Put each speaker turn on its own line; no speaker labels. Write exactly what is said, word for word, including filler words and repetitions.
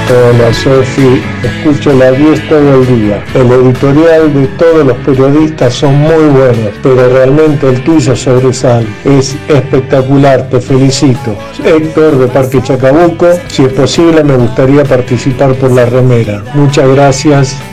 Hola Sofi, escucho la diez todo el día. El editorial de todos los periodistas son muy buenos, pero realmente el tuyo sobresale. Es espectacular, te felicito. Héctor de Parque Chacabuco, si es posible me gustaría participar por la remera. Muchas gracias.